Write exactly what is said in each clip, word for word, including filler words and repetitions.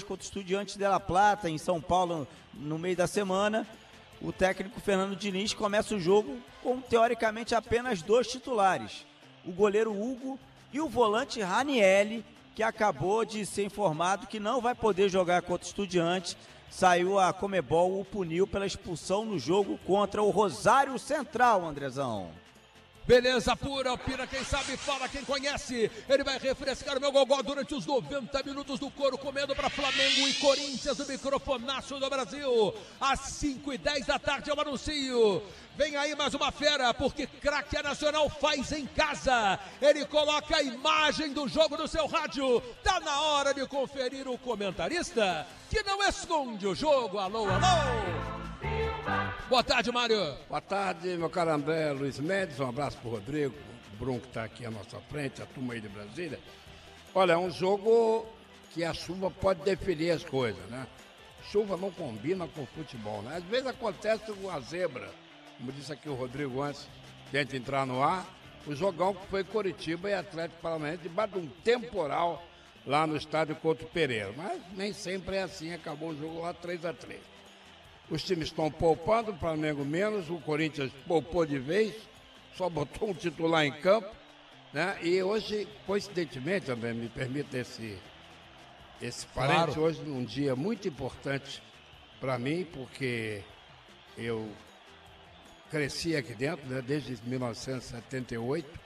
contra o Estudiantes de La Plata, em São Paulo, no meio da semana. O técnico Fernando Diniz começa o jogo com, teoricamente, apenas dois titulares. O goleiro Hugo e o volante Ranielli, que acabou de ser informado que não vai poder jogar contra o Estudiantes. Saiu a Conmebol, o puniu pela expulsão no jogo contra o Rosário Central, Andrezão. Beleza pura, Pira, quem sabe fala, quem conhece. Ele vai refrescar o meu gogó durante os noventa minutos do couro, comendo para Flamengo e Corinthians, o microfonaço do Brasil. Às cinco e dez da tarde eu anuncio. Vem aí mais uma fera, porque Craque Nacional faz em casa. Ele coloca a imagem do jogo no seu rádio. Tá na hora de conferir o comentarista que não esconde o jogo. Alô, alô. Boa tarde, Mário. Boa tarde, meu caro André Luiz Mendes. Um abraço pro Rodrigo, o Bruno que está aqui à nossa frente, a turma aí de Brasília. Olha, é um jogo que a chuva pode definir as coisas, né? Chuva não combina com futebol, né? Às vezes acontece uma zebra, como disse aqui o Rodrigo antes de a gente entrar no ar, o jogão que foi Coritiba e Atlético Paranaense debaixo de um temporal lá no estádio Couto Pereira. Mas nem sempre é assim, acabou o jogo lá três a três. Os times estão poupando, o Flamengo menos, o Corinthians poupou de vez, só botou um titular em campo, né? E hoje, coincidentemente, também me permita esse, esse parente, claro. Hoje num dia muito importante para mim, porque eu cresci aqui dentro, né, desde mil novecentos e setenta e oito,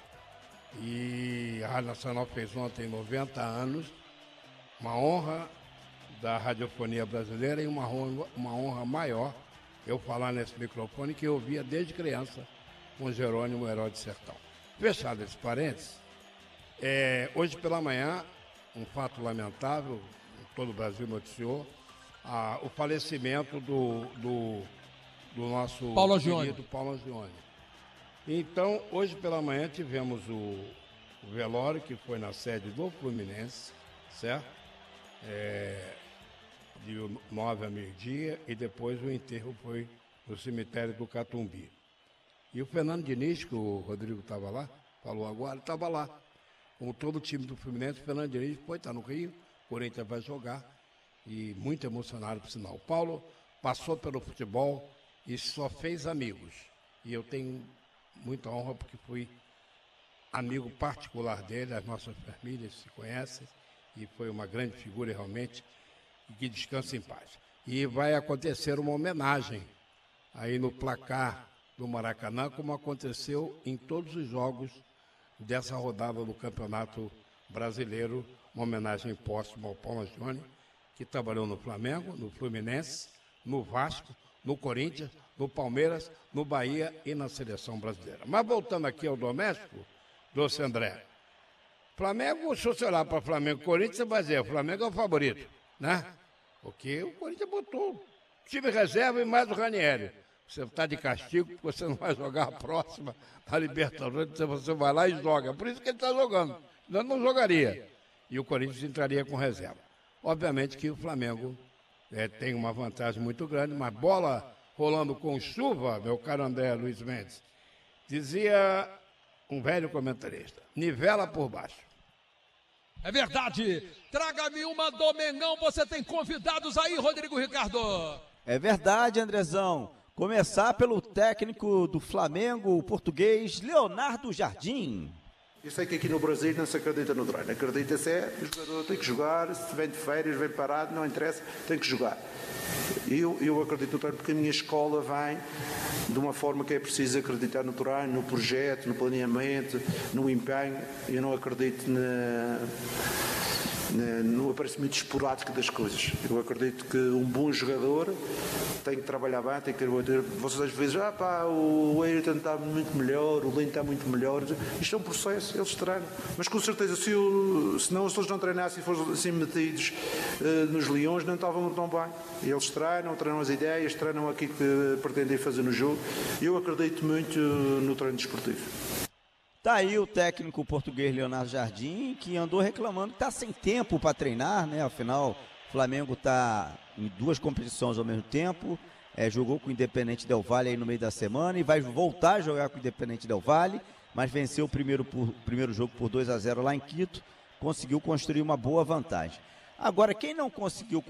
e a Rádio Nacional fez ontem noventa anos, uma honra da radiofonia brasileira e uma honra, uma honra maior eu falar nesse microfone que eu ouvia desde criança com Jerônimo Herói de Sertão. Fechado esse parênteses, é, hoje pela manhã, um fato lamentável, todo o Brasil noticiou, a, o falecimento do, do, do nosso Paulo querido Paulo Angione. Então, hoje pela manhã tivemos o, o velório que foi na sede do Fluminense, certo? É, de nove a meio-dia, e depois o enterro foi no cemitério do Catumbi. E o Fernando Diniz, que o Rodrigo estava lá, falou agora, estava lá. Como todo o time do Fluminense, o Fernando Diniz foi estar no Rio, o Corinthians vai jogar, e muito emocionado por sinal. O Paulo passou pelo futebol e só fez amigos. E eu tenho muita honra porque fui amigo particular dele, as nossas famílias se conhecem, e foi uma grande figura realmente, e que descanse em paz. E vai acontecer uma homenagem aí no placar do Maracanã, como aconteceu em todos os jogos dessa rodada do Campeonato Brasileiro, uma homenagem póstuma ao Paulo Angione, que trabalhou no Flamengo, no Fluminense, no Vasco, no Corinthians, no Palmeiras, no Bahia e na Seleção Brasileira. Mas voltando aqui ao doméstico, doce André, Flamengo, se você olhar para Flamengo e Corinthians, você vai dizer, o Flamengo é o favorito, né? Porque o Corinthians botou time reserva e mais o Ranieri. Você está de castigo porque você não vai jogar a próxima da Libertadores, você vai lá e joga. Por isso que ele está jogando, senão não jogaria. E o Corinthians entraria com reserva. Obviamente que o Flamengo é, tem uma vantagem muito grande, mas bola rolando com chuva, meu caro André Luiz Mendes, dizia um velho comentarista, nivela por baixo. É verdade. Traga-me uma Domengão. Você tem convidados aí, Rodrigo Ricardo. É verdade, Andrezão. Começar pelo técnico do Flamengo, o português Leonardo Jardim. Eu sei que aqui no Brasil não se acredita no treino. Acredita-se é, o jogador tem que jogar, se vem de férias, vem parado, não interessa, tem que jogar. Eu, eu acredito no treino porque a minha escola vem de uma forma que é preciso acreditar no treino, no projeto, no planeamento, no empenho. Eu não acredito na, na, no aparecimento esporádico das coisas. Eu acredito que um bom jogador tem que trabalhar bem, tem que ter... Vocês às vezes, ah pá, o Ayrton está muito melhor, o Lino está muito melhor. Isto é um processo, eles treinam. Mas com certeza, se, eu, se, não, se eles não treinassem e fossem assim metidos uh, nos leões, não estavam tão bem. Eles treinam, treinam as ideias, treinam aquilo que pretendem fazer no jogo. Eu acredito muito no treino desportivo. Tá aí o técnico português Leonardo Jardim, que andou reclamando que está sem tempo para treinar, né? Afinal, o Flamengo está em duas competições ao mesmo tempo, é, jogou com o Independente Del Valle aí no meio da semana e vai voltar a jogar com o Independente Del Valle, mas venceu o primeiro, por, primeiro jogo por dois a zero lá em Quito, conseguiu construir uma boa vantagem. Agora, quem não conseguiu